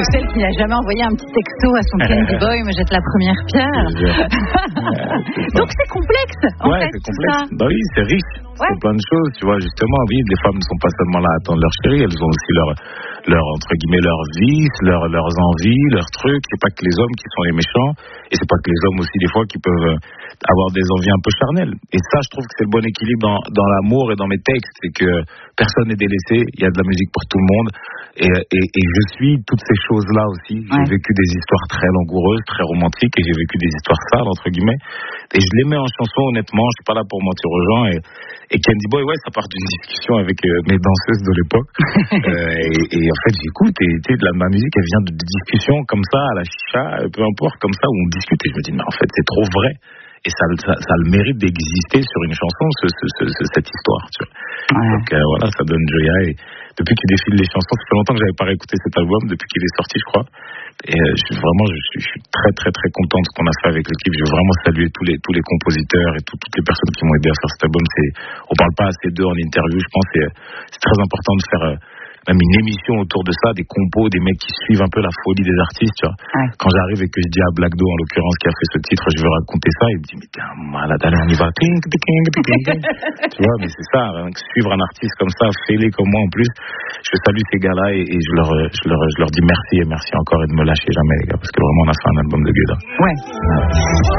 que celle qui n'a jamais envoyé un petit texto à son Candy Boy me jette la première pierre. Donc c'est complexe, en fait, c'est tout complexe. ça. Bah oui, c'est riche. C'est plein de choses, tu vois, justement. Oui, les femmes ne sont pas seulement là à attendre leur chéri, elles ont aussi leur entre guillemets, leurs vices, leurs envies, leurs trucs. C'est pas que les hommes qui sont les méchants, et c'est pas que les hommes aussi, des fois, qui peuvent avoir des envies un peu charnelles. Et ça, je trouve que c'est le bon équilibre dans l'amour et dans mes textes. C'est que personne n'est délaissé, il y a de la musique pour tout le monde. Et je suis toutes ces choses-là aussi. J'ai vécu des histoires très langoureuses, très romantiques, et j'ai vécu des histoires sales, entre guillemets. Et je les mets en chanson, honnêtement. Je suis pas là pour mentir aux gens. Et Candy Boy, ça part d'une discussion avec mes danseuses de l'époque. Et en fait, j'écoute, et ma musique, elle vient de discussions comme ça, à la chicha, peu importe, comme ça, où on discute. Et je me dis, mais en fait, c'est trop vrai. Et ça a le mérite d'exister sur une chanson, cette histoire. Tu vois. Donc voilà, ça donne Joya. Et depuis qu'il défile les chansons, ça fait longtemps que j'avais pas réécouté cet album, depuis qu'il est sorti, je crois. Et je suis très très très content de ce qu'on a fait avec l'équipe. Je veux vraiment saluer tous les compositeurs et toutes les personnes qui m'ont aidé à faire cet album. On parle pas assez d'eux en interview, je pense. C'est très important de faire même une émission autour de ça, des compos, des mecs qui suivent un peu la folie des artistes, tu vois. Quand j'arrive et que je dis à Black Do, en l'occurrence, qui a fait ce titre, je veux raconter ça, il me dit, mais t'es un malade, allez, on y va. Tu vois, mais c'est ça, hein, suivre un artiste comme ça, fêler comme moi en plus. Je salue ces gars-là et je leur dis merci et merci encore, et de me lâcher jamais, les gars, parce que vraiment, on a fait un album de gueule. Ouais.